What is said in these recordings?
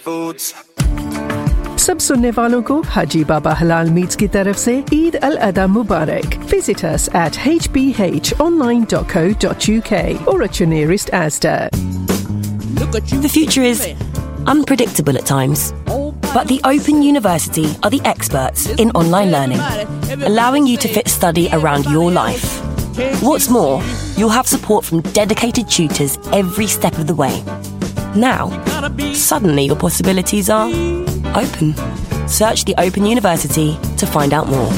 Foods. सब सुनने वालों को हाजी बाबा हलाल मीट्स की तरफ से ईद अल अधा मुबारक. Visit us at hbhonline.co.uk or at your nearest Asda. The future is unpredictable at times, but the Open University are the experts in online learning, allowing you to fit study around your life. What's more, you'll have support from dedicated tutors every step of the way. Now, suddenly your possibilities are open. Search the Open University to find out more.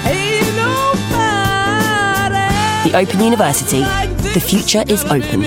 The Open University. The future is open.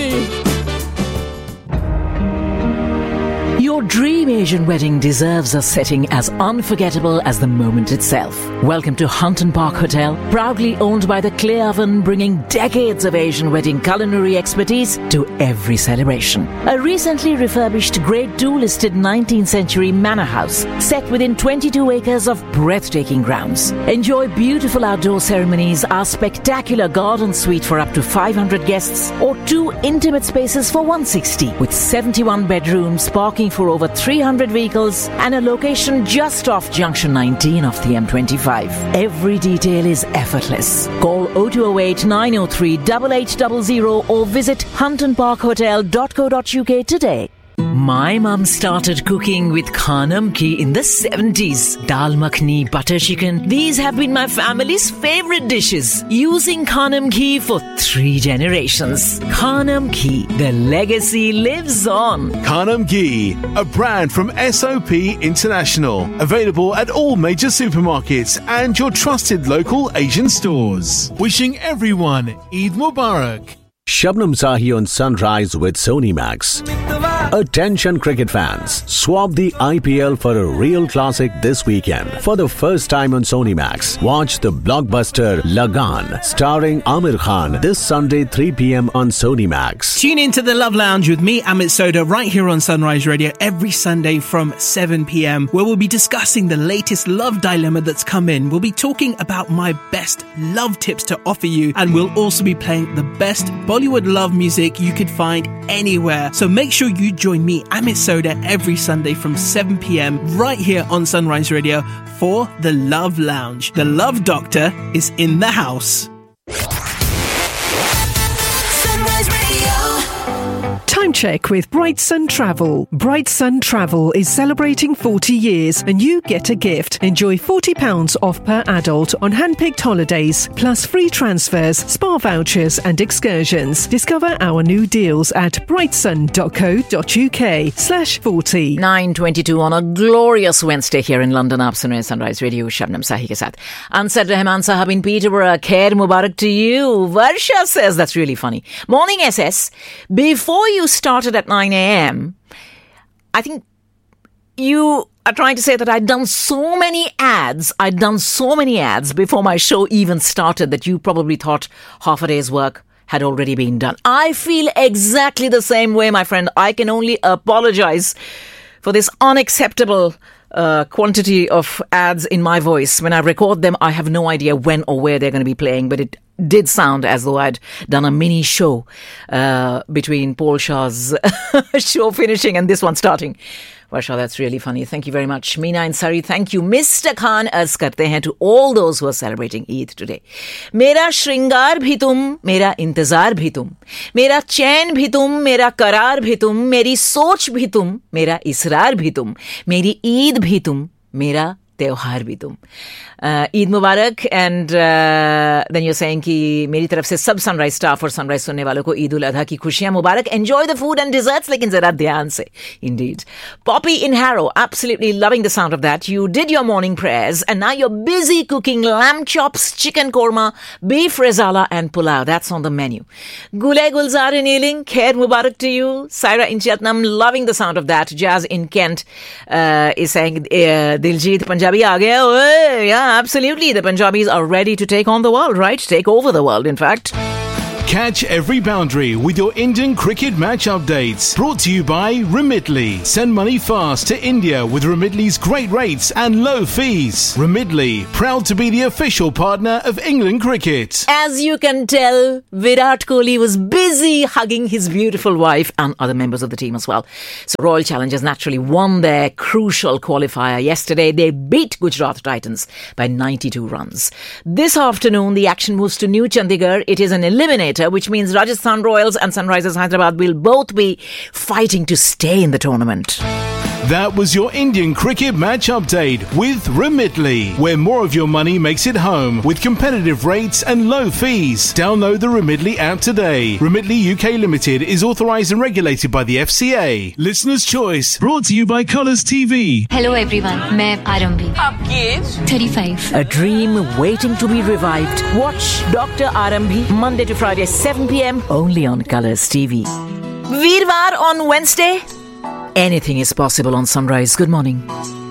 Your dream Asian wedding deserves a setting as unforgettable as the moment itself. Welcome to Hunton Park Hotel, proudly owned by the Clay Oven, bringing decades of Asian wedding culinary expertise to every celebration. A recently refurbished Grade 2 listed 19th century manor house set within 22 acres of breathtaking grounds. Enjoy beautiful outdoor ceremonies, our spectacular garden suite for up to 500 guests, or 2 intimate spaces for 160 with 71 bedrooms, parking for over 300 vehicles, and a location just off Junction 19 of the M25. Every detail is effortless. Call 0208 903 8800 or visit huntonparkhotel.co.uk today. My mum started cooking with Khanam Ki in the 70s. Dal makhni, butter chicken. These have been my family's favorite dishes. Using Khanam Ki for 3 generations. Khanam Ki, the legacy lives on. Khanam Ghee, a brand from SOP International. Available at all major supermarkets and your trusted local Asian stores. Wishing everyone Eid Mubarak. Shabnam Sahi on Sunrise with Sony Max. Attention cricket fans, swap the IPL for a real classic this weekend. For the first time on Sony Max, watch the blockbuster Lagan starring Amir Khan this Sunday 3 p.m. on Sony Max. Tune into the Love Lounge with me, Amit Soda, right here on Sunrise Radio every Sunday from 7 p.m, where we'll be discussing the latest love dilemma that's come in. We'll be talking about my best love tips to offer you, and we'll also be playing the best Bollywood love music you could find anywhere. So make sure you join me, Amit Soda, every Sunday from 7 p.m. right here on Sunrise Radio for the Love Lounge. The Love Doctor is in the house. Sunrise Radio. Time check with Bright Sun Travel. Bright Sun Travel is celebrating 40 years and you get a gift. Enjoy £40 off per adult on hand-picked holidays, plus free transfers, spa vouchers and excursions. Discover our new deals at brightsun.co.uk/40. 9:22 on a glorious Wednesday here in London. आप सुन रहे हैं Sunrise Radio Shabnam Sahi के साथ. Ansar Rahman Sahab in Peterborough. Khair Mubarak to you. Varsha says, that's really funny. Morning SS. Before you started at 9 a.m, I think you are trying to say that I'd done so many ads before my show even started that you probably thought half a day's work had already been done. I feel exactly the same way, my friend. I can only apologize for this unacceptable quantity of ads in my voice. When I record them, I have no idea when or where they're going to be playing, but it did sound as though I'd done a mini show between Paul Shah's show finishing and this one starting. Varsha, that's really funny. Thank you very much. Meena and Sari, thank you. Mr. Khan arz karte hain to all those who are celebrating Eid today. Mera shringar bhi tum, mera intezar bhi tum. Mera chain bhi tum, mera karar bhi tum. Meri soch bhi tum, mera israr bhi tum. Meri Eid bhi tum, mera त्योहार भी तुम. ईद मुबारक. And then you saying कि मेरी तरफ से सब sunrise staff और sunrise सुनने वालों को ईद उल अधा की खुशियां मुबारक. Enjoy the food and desserts, लेकिन जरा ध्यान से. Indeed. Poppy in Harrow, absolutely loving the sound of that. You did your morning prayers and now you're busy cooking lamb chops, chicken korma, beef rezala and pulao. That's on the menu. Gule Gulzar in Ealing, khair mubarak to you. Saira in Cheltenham, loving the sound of that. Jazz in Kent is saying Diljit Punjabi aa gaya. Yeah, absolutely. The Punjabis are ready to take on the world, right? Take over the world, in fact. Catch every boundary with your Indian cricket match updates. Brought to you by Remitly. Send money fast to India with Remitly's great rates and low fees. Remitly, proud to be the official partner of England cricket. As you can tell, Virat Kohli was busy hugging his beautiful wife and other members of the team as well. So Royal Challengers naturally won their crucial qualifier yesterday. They beat Gujarat Titans by 92 runs. This afternoon, the action moves to New Chandigarh. It is an eliminator, which means Rajasthan Royals and Sunrisers Hyderabad will both be fighting to stay in the tournament. That was your Indian cricket match update with Remitly, where more of your money makes it home with competitive rates and low fees. Download the Remitly app today. Remitly UK Limited is authorised and regulated by the FCA. Listener's Choice, brought to you by Colours TV. Hello everyone, मैं आरंभी. आपकी as 35. A dream waiting to be revived. Watch Dr. Arambhi Monday to Friday 7 p.m. only on Colours TV. Veerwar on Wednesday. Anything is possible on Sunrise. Good morning.